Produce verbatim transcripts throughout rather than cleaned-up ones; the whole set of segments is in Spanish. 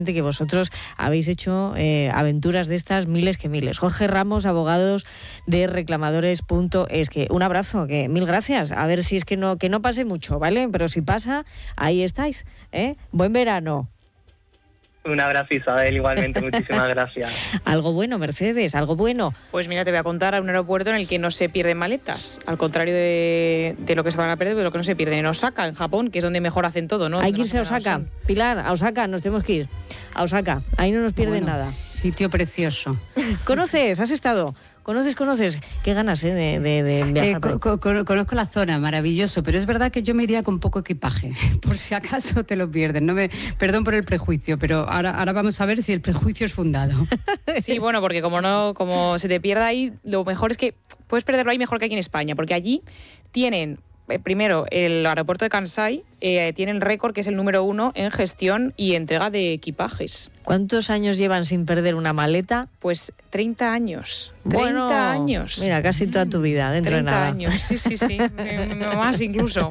que vosotros habéis hecho eh, aventuras de estas miles que miles. Jorge Ramos, abogados de reclamadores punto es. Que un abrazo, que mil gracias. A ver si es que no, que no pase mucho, ¿vale? Pero si pasa, ahí estáis, ¿eh? Buen verano. Un abrazo, Isabel, igualmente, muchísimas gracias. Algo bueno, Mercedes, algo bueno. Pues mira, te voy a contar a un aeropuerto en el que no se pierden maletas, al contrario de, de lo que se van a perder, de lo que no se pierden en Osaka, en Japón, que es donde mejor hacen todo, ¿no? Hay que irse a Osaka. Pilar, a Osaka, nos tenemos que ir. A Osaka, ahí no nos pierden bueno, nada. Sitio precioso. ¿Conoces? ¿Has estado? ¿Conoces, conoces? Qué ganas, ¿eh? De, de, de viajar. Eh, co- co- conozco la zona, maravilloso, pero es verdad que yo me iría con poco equipaje, por si acaso te lo pierdes. No me, perdón por el prejuicio, pero ahora, ahora vamos a ver si el prejuicio es fundado. Sí, bueno, porque como no, como se te pierda ahí, lo mejor es que puedes perderlo ahí mejor que aquí en España, porque allí tienen... Primero, el aeropuerto de Kansai eh, tiene el récord, que es el número uno en gestión y entrega de equipajes. ¿Cuántos años llevan sin perder una maleta? Pues treinta años. Bueno, treinta años. Mira, casi toda tu vida, dentro de nada. treinta años, sí, sí, sí. Más incluso.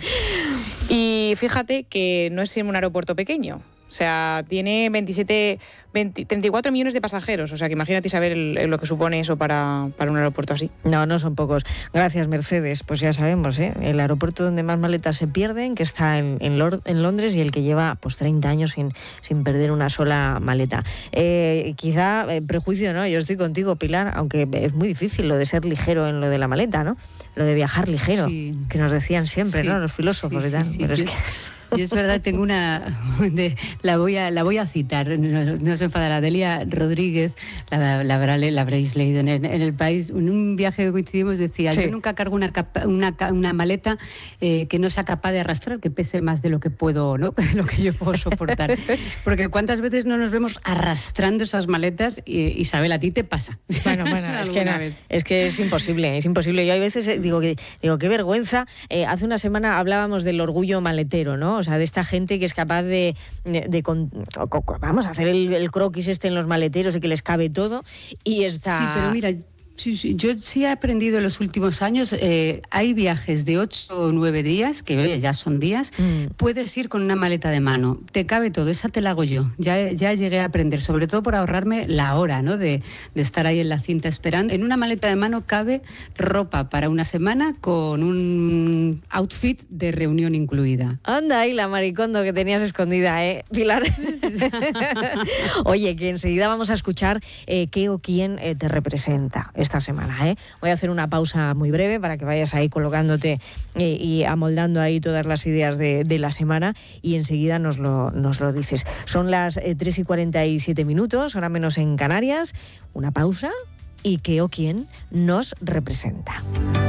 Y fíjate que no es en un aeropuerto pequeño. O sea, tiene veintisiete, veinte, treinta y cuatro millones de pasajeros. O sea, que imagínate saber el, el, lo que supone eso para, para un aeropuerto así. No, no son pocos. Gracias, Mercedes. Pues ya sabemos, ¿eh? El aeropuerto donde más maletas se pierden, que está en, en, Lord, en Londres, y el que lleva pues treinta años sin, sin perder una sola maleta. Eh, quizá eh, prejuicio, ¿no? Yo estoy contigo, Pilar, aunque es muy difícil lo de ser ligero en lo de la maleta, ¿no? Lo de viajar ligero, sí. Que nos decían siempre, sí. ¿No? Los filósofos, sí, y tal. Sí, sí. Pero yo... es que... Yo es verdad, tengo una... De, la, voy a, la voy a citar, no, no se enfadará, Delia Rodríguez, la, la, la, la habréis leído en el, en el País, en un viaje que coincidimos decía, sí. Yo nunca cargo una, capa, una, una maleta eh, que no sea capaz de arrastrar, que pese más de lo que puedo, ¿no? Lo que yo puedo soportar. Porque cuántas veces no nos vemos arrastrando esas maletas, y, Isabel, a ti te pasa. Bueno, bueno, es que, no, es que es imposible, es imposible. Yo hay veces digo, que, digo qué vergüenza. Eh, hace una semana hablábamos del orgullo maletero, ¿no? O sea, de esta gente que es capaz de, de, de, de vamos a hacer el, el croquis este en los maleteros y que les cabe todo, y está... Sí, pero mira... Sí, sí, yo sí he aprendido en los últimos años, eh, hay viajes de ocho o nueve días, que oye, ya son días, mm. Puedes ir con una maleta de mano, te cabe todo, esa te la hago yo, ya, ya llegué a aprender, sobre todo por ahorrarme la hora, ¿no? de, de estar ahí en la cinta esperando. En una maleta de mano cabe ropa para una semana con un outfit de reunión incluida. Anda ahí la maricondo que tenías escondida, ¿eh, Pilar? Oye, que enseguida vamos a escuchar eh, qué o quién eh, te representa esta semana, ¿eh? Voy a hacer una pausa muy breve para que vayas ahí colocándote eh, y amoldando ahí todas las ideas de, de la semana, y enseguida nos lo, nos lo dices. Son las eh, tres y cuarenta y siete minutos, ahora menos en Canarias. Una pausa y qué o quién nos representa.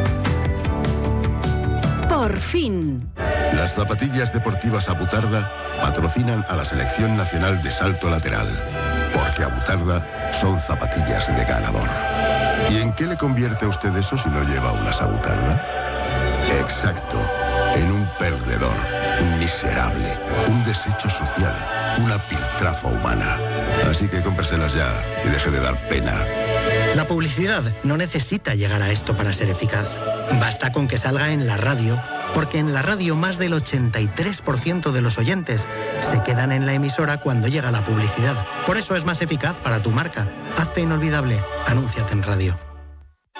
Por fin. Las zapatillas deportivas Abutarda patrocinan a la Selección Nacional de Salto Lateral, porque Abutarda son zapatillas de ganador. ¿Y en qué le convierte a usted eso si no lleva unas Abutarda? Exacto, en un perdedor, un miserable, un desecho social, una piltrafa humana. Así que cómpreselas ya y deje de dar pena. La publicidad no necesita llegar a esto para ser eficaz. Basta con que salga en la radio, porque en la radio más del ochenta y tres por ciento de los oyentes se quedan en la emisora cuando llega la publicidad. Por eso es más eficaz para tu marca. Hazte inolvidable. Anúnciate en radio.